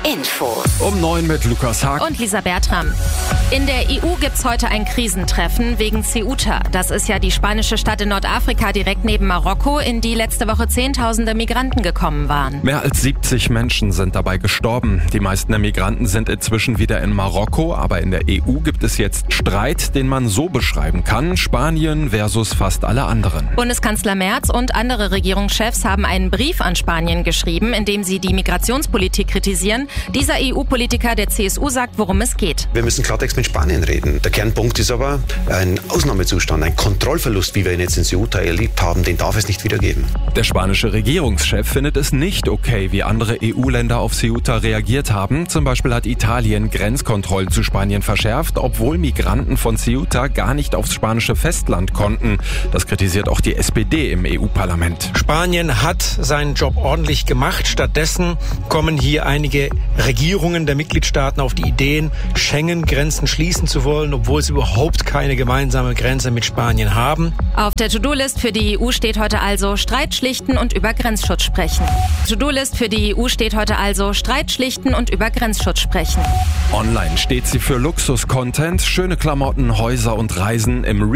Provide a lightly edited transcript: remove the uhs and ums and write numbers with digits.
Infos. Um 9 mit Lukas Haag und Lisa Bertram. In der EU gibt's heute ein Krisentreffen wegen Ceuta. Das ist ja die spanische Stadt in Nordafrika direkt neben Marokko, in die letzte Woche Zehntausende Migranten gekommen waren. Mehr als 70 Menschen sind dabei gestorben. Die meisten der Migranten sind inzwischen wieder in Marokko, aber in der EU gibt es jetzt Streit, den man so beschreiben kann: Spanien versus fast alle anderen. Bundeskanzler Merz und andere Regierungschefs haben einen Brief an Spanien geschrieben, in dem sie die Migrationspolitik kritisieren. Dieser EU-Politiker der CSU sagt, worum es geht. Wir müssen Klartext mit Spanien reden. Der Kernpunkt ist aber ein Ausnahmezustand, ein Kontrollverlust, wie wir ihn jetzt in Ceuta erlebt haben, den darf es nicht wieder geben. Der spanische Regierungschef findet es nicht okay, wie andere EU-Länder auf Ceuta reagiert haben. Zum Beispiel hat Italien Grenzkontrollen zu Spanien verschärft, obwohl Migranten von Ceuta gar nicht aufs spanische Festland konnten. Das kritisiert auch die SPD im EU-Parlament. Spanien hat seinen Job ordentlich gemacht. Stattdessen kommen hier einige Regierungen der Mitgliedstaaten auf die Ideen, Schengen-Grenzen schließen zu wollen, obwohl sie überhaupt keine gemeinsame Grenze mit Spanien haben. Auf der To-Do-List für die EU steht heute also Streit schlichten und über Grenzschutz sprechen. To-Do-List für die EU steht heute also Streit schlichten und über Grenzschutz sprechen. Online steht sie für Luxus-Content, schöne Klamotten, Häuser und Reisen im